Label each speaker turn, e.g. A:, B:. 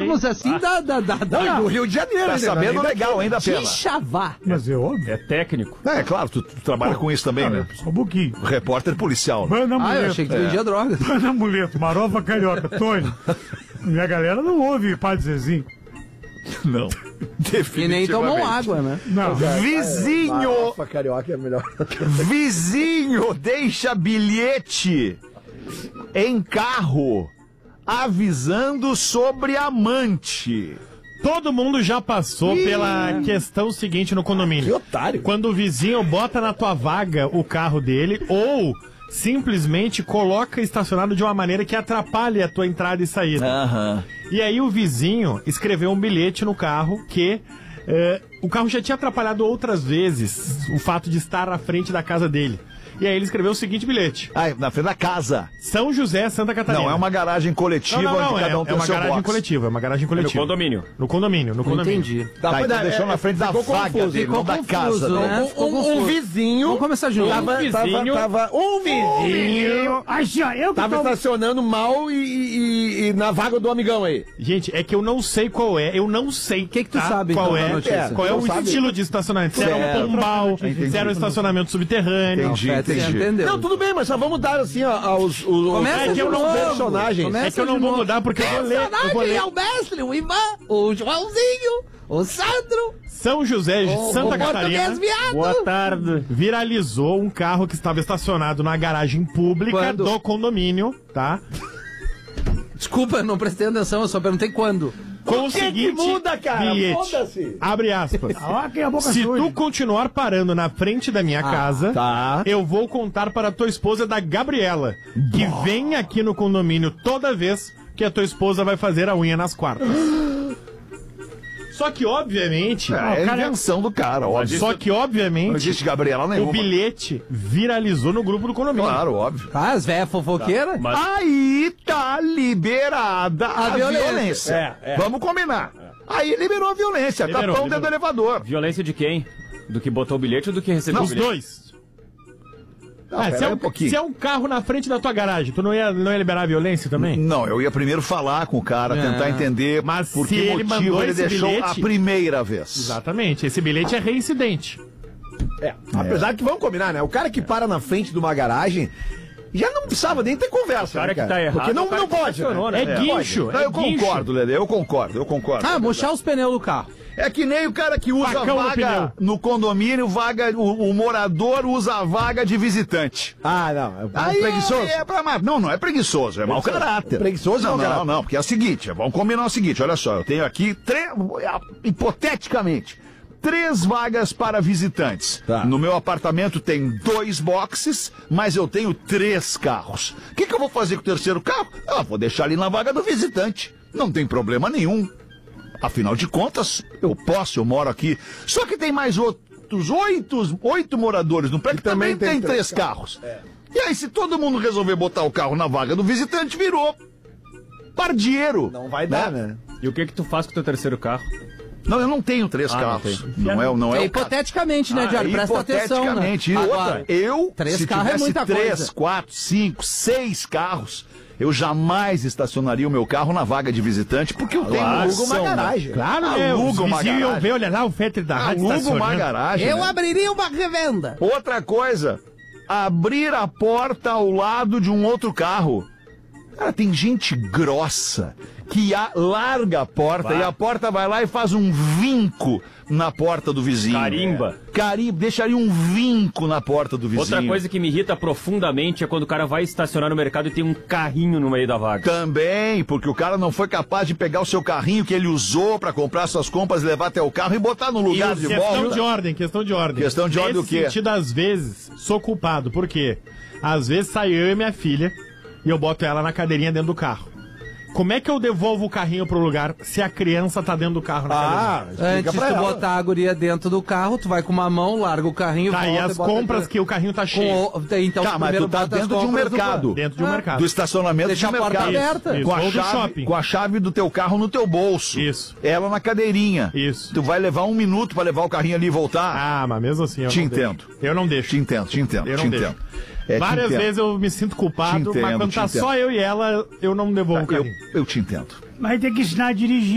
A: termos assim
B: Não, do Rio de Janeiro.
C: Tá sabendo legal, hein, da Pena?
A: Xixavá.
D: Mas é óbvio.
E: É técnico.
C: É claro, tu trabalha com isso também, né?
D: Só um pouquinho.
C: Repórter policial.
D: Banda
A: Eu
D: Amuleto.
A: achei que tu vendia droga.
D: Banda Amuleto, Marofa Carioca, Tony. Minha galera não ouve Padre Zezinho.
C: Não.
A: E nem tomam água, né?
D: Não.
C: Vizinho!
B: Farofa carioca é melhor.
C: Vizinho deixa bilhete em carro avisando sobre amante.
F: Todo mundo já passou pela questão seguinte no condomínio.
B: Que otário.
F: Quando o vizinho bota na tua vaga o carro dele ou simplesmente coloca estacionado de uma maneira que atrapalhe a tua entrada e saída.
C: Aham.
F: E aí o vizinho escreveu um bilhete no carro que o carro já tinha atrapalhado outras vezes o fato de estar à frente da casa dele. E aí ele escreveu o seguinte bilhete:
C: Ah, na frente da casa.
F: São José, Santa Catarina.
C: Não, é uma garagem coletiva onde cada um tem o seu
F: garagem
C: box.
F: coletiva, é uma garagem
E: No
F: coletiva.
E: condomínio.
F: No condomínio.
A: Entendi.
C: Tá, então deixou na frente da vaga dele,
A: Ficou
C: não da
A: confuso,
C: casa
A: né?
C: dele.
A: Ficou confuso.
B: Um vizinho.
A: Vamos começar de novo.
B: Tava um vizinho.
D: Assim, ó, eu que
B: Tava
D: tô...
B: estacionando mal e na vaga do amigão aí.
F: Gente, é que eu não sei qual é, eu não sei
A: que tu sabe,
F: qual
A: então,
F: é,
A: da notícia?
F: qual é
B: Não
F: o
B: sabe?
F: estilo de estacionamento. Se era um
C: Certo.
F: pombal,
C: Entendi.
F: se era um estacionamento subterrâneo.
C: Entendi,
A: Você
C: entendi.
A: entendeu?
B: Não, tudo bem, mas só vamos dar assim, ó, os
A: Começa
F: de novo.
B: personagens.
A: Começa
F: É que eu não
A: de
F: vou
A: novo.
F: mudar porque eu vou ler. Eu vou ler.
A: É o mestre, o Ivan, o Joãozinho, o Sandro,
F: São José de Santa
A: o
F: Catarina
A: português viado.
E: Boa tarde.
F: viralizou um carro que estava estacionado na garagem pública
A: Quando?
F: do condomínio, tá?
A: Desculpa, não prestei atenção, eu só perguntei quando.
F: Com o seguinte
B: muda, cara?
F: bilhete.
B: Foda-se.
F: Abre aspas.
D: Ó, quem é a boca
F: Se
D: suja.
F: tu continuar parando na frente da minha casa,
B: tá.
F: eu vou contar para a tua esposa da Gabriela, que vem aqui no condomínio toda vez que a tua esposa vai fazer a unha nas quartas. Só que, obviamente,
C: É a invenção do cara, óbvio.
F: só que,
C: Não
F: obviamente,
C: existe Gabriela
F: o
C: nenhuma.
F: bilhete viralizou no grupo do condomínio.
C: Claro, óbvio.
A: Ah, as velhas fofoqueiras?
E: Mas
C: Aí tá liberada a violência. Vamos combinar. Aí liberou a violência.
F: Liberou,
C: Tapão dentro do elevador.
E: violência de quem? Do que botou o bilhete ou do que recebeu
C: Não,
E: o
F: Os
E: bilhete?
F: dois.
C: Não,
F: Ah,
C: pera
F: se,
C: aí um pouquinho.
F: se é um carro na frente da tua garagem, tu não ia liberar a violência também?
C: Não, eu ia primeiro falar com o cara, tentar entender
F: Mas
C: por
F: se
C: que
F: ele
C: motivo
F: mandou
C: ele
F: esse
C: deixou
F: bilhete-
C: a primeira vez.
F: Exatamente, esse bilhete é reincidente.
B: Apesar que vamos combinar, né? O cara que para na frente de uma garagem já não precisava nem ter conversa.
E: O cara
B: né,
E: que tá errado,
B: Porque
E: o
B: não,
E: cara
B: não
E: que
B: pode.
E: estacionou,
B: Né?
E: né?
F: É guincho,
C: Não,
F: é
C: eu
F: guincho.
C: concordo, Lelê, eu concordo.
A: Ah, murchar os pneus do carro.
C: É que nem o cara que usa
F: Facão no
C: vaga
F: pneu.
C: no condomínio, o morador usa a vaga de visitante.
B: Ah, não. É
C: Aí
B: preguiçoso.
C: É pra, não é preguiçoso, é mau caráter.
B: Preguiçoso é
C: não,
B: mau caráter.
C: não, porque é o seguinte, vamos combinar o seguinte, olha só, eu tenho aqui hipoteticamente, 3 vagas para visitantes.
B: Tá.
C: No meu apartamento tem 2 boxes, mas eu tenho 3 carros. O que eu vou fazer com o terceiro carro? Ah, vou deixar ali na vaga do visitante. Não tem problema nenhum. Afinal de contas, eu moro aqui. Só que tem mais outros 8 moradores no prédio que também tem 3 carros. E aí, se todo mundo resolver botar o carro na vaga do visitante, virou pardieiro.
B: Não vai dar, né?
E: E o que tu faz com o teu terceiro carro?
C: Não, eu não tenho 3 carros. Não é o
A: Hipoteticamente, né, Diário? Presta atenção, né?
C: hipoteticamente. E
A: Agora,
C: outra,
A: 3
C: se
A: carros é
C: tivesse
A: muita
C: 3,
A: coisa.
C: 4, 5, 6 carros, eu jamais estacionaria o meu carro na vaga de visitante, porque eu tenho
B: Aluga uma
C: noção, né?
B: garagem.
F: Claro,
C: Aluga uma
F: vizinhos iam
C: garagem.
F: ver, olha lá o Fetter da rádio
C: Aluga uma
F: estacionando.
C: garagem.
A: Eu
C: né?
A: abriria uma revenda.
C: Outra coisa, abrir a porta ao lado de um outro carro. Cara, tem gente grossa que larga a porta e a porta vai lá e faz um vinco na porta do vizinho.
E: Carimba.
C: Deixaria um vinco na porta do vizinho.
E: Outra coisa que me irrita profundamente é quando o cara vai estacionar no mercado e tem um carrinho no meio da vaga.
C: Também, porque o cara não foi capaz de pegar o seu carrinho que ele usou pra comprar suas compras, levar até o carro e botar no lugar de
F: Questão
C: volta.
F: de ordem, questão de ordem.
C: Questão de ordem
F: Nesse
C: o quê?
F: sentido, às vezes, sou culpado. Por quê? Às vezes sai eu e minha filha e eu boto ela na cadeirinha dentro do carro. Como é que eu devolvo o carrinho pro lugar se a criança tá dentro do carro na cadeirinha?
A: Antes de tu botar a guria dentro do carro, tu vai com uma mão, larga o carrinho,
F: Tá, e
A: volta
F: as
A: bota
F: compras
A: dentro.
F: que o carrinho tá cheio.
A: Então,
C: Tá, mas
A: primeiro
C: tu tá
A: bota as
C: dentro de um
A: compras do
C: mercado.
A: carro.
F: Dentro de um mercado.
C: Do estacionamento
A: Deixa
C: de
A: a porta
C: mercado.
A: aberta.
F: Isso,
C: Com a,
F: ou do
C: chave,
F: shopping.
C: com a chave do teu carro no teu bolso.
F: Isso.
C: Ela na cadeirinha.
F: Isso.
C: Tu vai levar 1 minuto pra levar o carrinho ali e voltar?
F: Ah, mas mesmo assim eu
C: Te
F: não
C: entendo.
F: deixo. Eu não deixo.
C: Te entendo.
F: Eu não deixo. Várias vezes eu me sinto culpado,
C: Te entendo,
F: mas quando
C: te
F: tá
C: entendo.
F: só eu e ela, eu não devolvo o carrinho.
C: Eu te entendo.
D: Vai ter que ensinar a dirigir.